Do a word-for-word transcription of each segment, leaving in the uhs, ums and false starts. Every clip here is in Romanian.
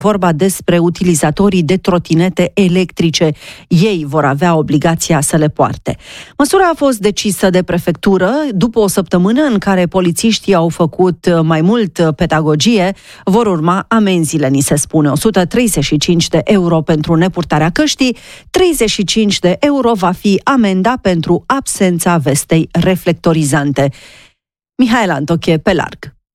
Vorba despre utilizatorii de trotinete electrice. Ei vor avea obligația să le poarte. Măsura a fost decisă de prefectură după o săptămână în care polițiștii au făcut mai mult pedagogie. Vor urma amenziile, ni se spune, o sută treizeci și cinci de euro pentru nepurtarea căștii, treizeci și cinci de euro va fi amenda pentru absența vestei reflectorizante. Mihaela Antoche, pe larg.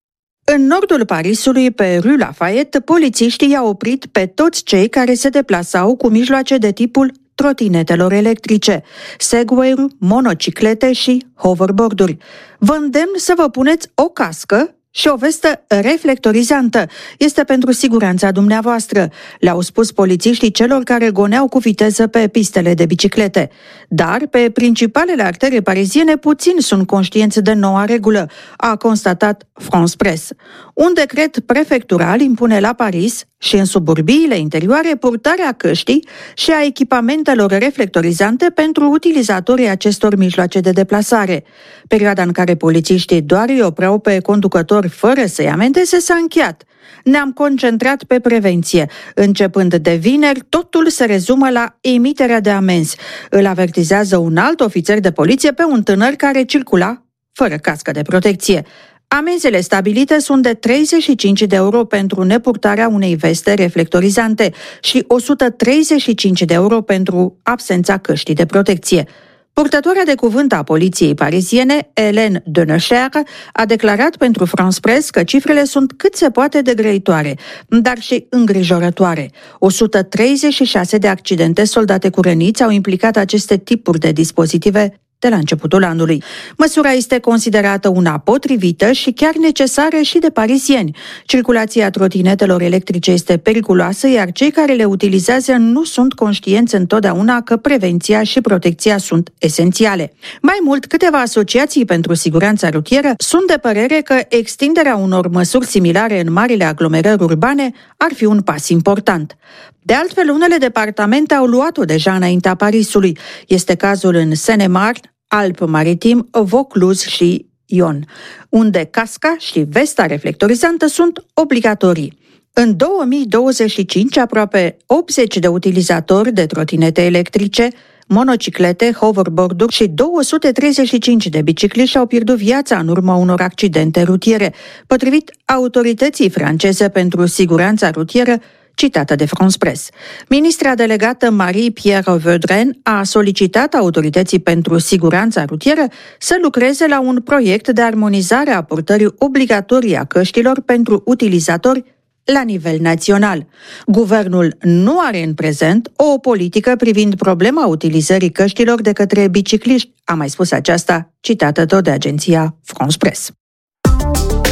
În nordul Parisului, pe Rue Lafayette, polițiștii i-au oprit pe toți cei care se deplasau cu mijloace de tipul trotinetelor electrice, segway-uri, monociclete și hoverboard-uri. Vă îndemn să vă puneți o cască și o vestă reflectorizantă. Este pentru siguranța dumneavoastră, le-au spus polițiștii celor care goneau cu viteză pe pistele de biciclete. Dar pe principalele artere pariziene puțini sunt conștienți de noua regulă, a constatat France Presse. Un decret prefectural impune la Paris și în suburbiile interioare purtarea căștii și a echipamentelor reflectorizante pentru utilizatorii acestor mijloace de deplasare. Perioada în care polițiștii doar îi opreau pe conducători fără să-i amendeze s-a încheiat. Ne-am concentrat pe prevenție. Începând de vineri, totul se rezumă la emiterea de amenzi. Îl avertizează un alt ofițer de poliție pe un tânăr care circula fără cască de protecție. Amenzile stabilite sunt de treizeci și cinci de euro pentru nepurtarea unei veste reflectorizante și o sută treizeci și cinci de euro pentru absența căștii de protecție. Purtătoarea de cuvânt a poliției pariziene, Hélène Denecher, a declarat pentru France Presse că cifrele sunt cât se poate de grăitoare, dar și îngrijorătoare. o sută treizeci și șase de accidente soldate cu răniți au implicat aceste tipuri de dispozitive de la începutul anului. Măsura este considerată una potrivită și chiar necesară și de parizieni. Circulația trotinetelor electrice este periculoasă, iar cei care le utilizează nu sunt conștienți întotdeauna că prevenția și protecția sunt esențiale. Mai mult, câteva asociații pentru siguranța rutieră sunt de părere că extinderea unor măsuri similare în marile aglomerări urbane ar fi un pas important. De altfel, unele departamente au luat-o deja înaintea Parisului. Este cazul în Seine-et-Marne, Alpes-Maritimes, Vaucluse și Yonne, unde casca și vesta reflectorizantă sunt obligatorii. În două mii douăzeci și cinci, aproape optzeci de utilizatori de trotinete electrice, monociclete, hoverboard-uri și două sute treizeci și cinci de bicicliști și-au pierdut viața în urma unor accidente rutiere, potrivit autorității franceze pentru siguranța rutieră, citată de France Presse. Ministra delegată Marie-Pierre Vaudrenne a solicitat autorității pentru siguranța rutieră să lucreze la un proiect de armonizare a purtării obligatorii a căștilor pentru utilizatori la nivel național. Guvernul nu are în prezent o politică privind problema utilizării căștilor de către bicicliști, a mai spus aceasta, citată tot de agenția France Presse.